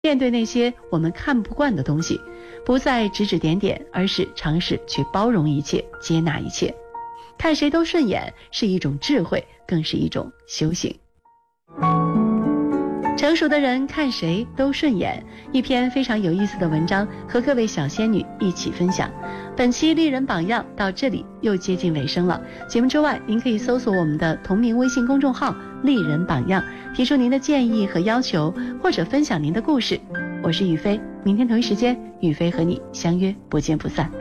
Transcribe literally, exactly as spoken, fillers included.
面对那些我们看不惯的东西，不再指指点点，而是尝试去包容一切，接纳一切。看谁都顺眼是一种智慧，更是一种修行。成熟的人看谁都顺眼，一篇非常有意思的文章和各位小仙女一起分享。本期丽人榜样到这里又接近尾声了，节目之外您可以搜索我们的同名微信公众号丽人榜样，提出您的建议和要求，或者分享您的故事。我是雨飞，明天同一时间雨飞和你相约不见不散。